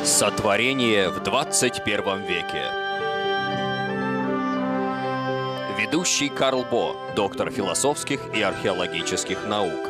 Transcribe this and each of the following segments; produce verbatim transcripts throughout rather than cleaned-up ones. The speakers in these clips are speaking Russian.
Сотворение в двадцать первом веке. Ведущий Карл Бо, доктор философских и археологических наук.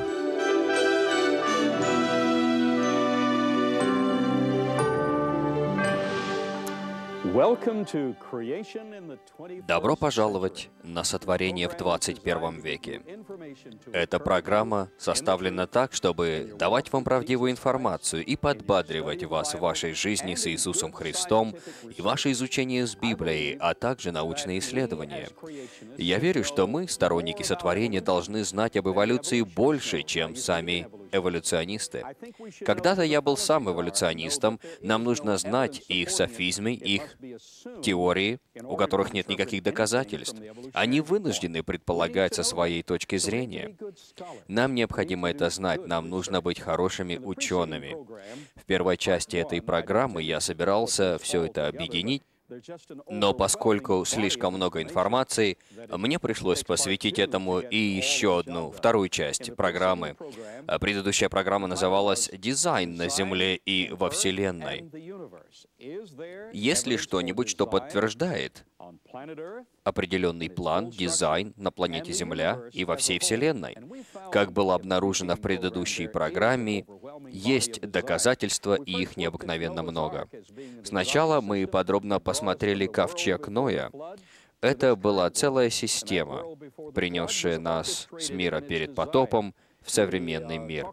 Добро пожаловать на «Сотворение в двадцать первом веке». Эта программа составлена так, чтобы давать вам правдивую информацию и подбадривать вас в вашей жизни с Иисусом Христом и ваше изучение с Библией, а также научные исследования. Я верю, что мы, сторонники сотворения, должны знать об эволюции больше, чем сами эволюционисты. Когда-то я был сам эволюционистом, нам нужно знать их софизмы, их теории, у которых нет никаких доказательств. Они вынуждены предполагать со своей точки зрения. Нам необходимо это знать, нам нужно быть хорошими учеными. В первой части этой программы я собирался все это объединить, но поскольку слишком много информации, мне пришлось посвятить этому и еще одну, вторую часть программы. Предыдущая программа называлась «Дизайн на Земле и во Вселенной». Есть ли что-нибудь, что подтверждает определенный план, дизайн на планете Земля и во всей Вселенной? Как было обнаружено в предыдущей программе, есть доказательства, и их необыкновенно много. Сначала мы подробно посмотрели ковчег Ноя. Это была целая система, принесшая нас с мира перед потопом в современный мир.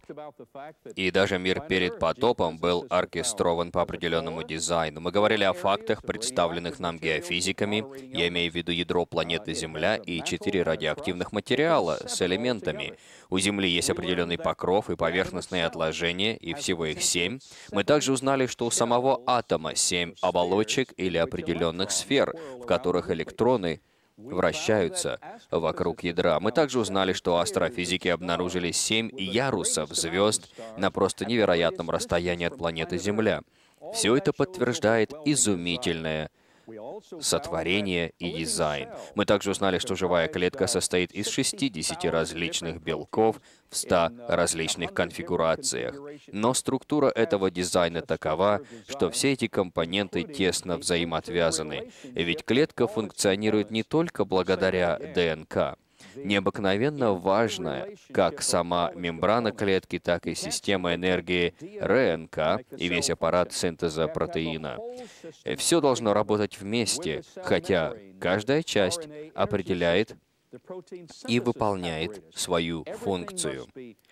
И даже мир перед потопом был оркестрован по определенному дизайну. Мы говорили о фактах, представленных нам геофизиками, я имею в виду ядро планеты Земля и четыре радиоактивных материала с элементами. У Земли есть определенный покров и поверхностные отложения, и всего их семь. Мы также узнали, что у самого атома семь оболочек или определенных сфер, в которых электроны вращаются вокруг ядра. Мы также узнали, что астрофизики обнаружили семь ярусов звезд на просто невероятном расстоянии от планеты Земля. Все это подтверждает изумительное сотворение и дизайн. Мы также узнали, что живая клетка состоит из шестидесяти различных белков в ста различных конфигурациях. Но структура этого дизайна такова, что все эти компоненты тесно взаимоотвязаны, ведь клетка функционирует не только благодаря ДНК. Необыкновенно важная как сама мембрана клетки, так и система энергии РНК и весь аппарат синтеза протеина. Все должно работать вместе, хотя каждая часть определяет и выполняет свою функцию.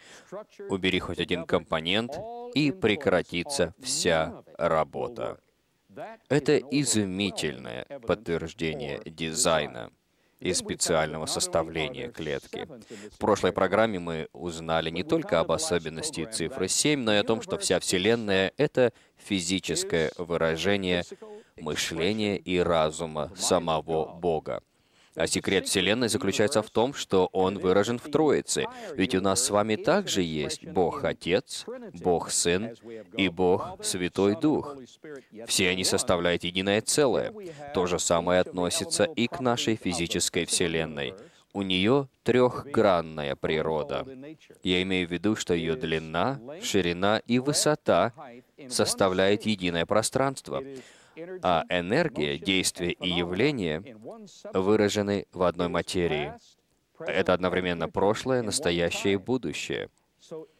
Убери хоть один компонент, и прекратится вся работа. Это изумительное подтверждение дизайна и специального составления клетки. В прошлой программе мы узнали не только об особенности цифры семь, но и о том, что вся Вселенная — это физическое выражение мышления и разума самого Бога. А секрет Вселенной заключается в том, что он выражен в Троице. Ведь у нас с вами также есть Бог Отец, Бог Сын и Бог Святой Дух. Все они составляют единое целое. То же самое относится и к нашей физической Вселенной. У нее трехгранная природа. Я имею в виду, что ее длина, ширина и высота составляют единое пространство. А энергия, действие и явление выражены в одной материи. Это одновременно прошлое, настоящее и будущее.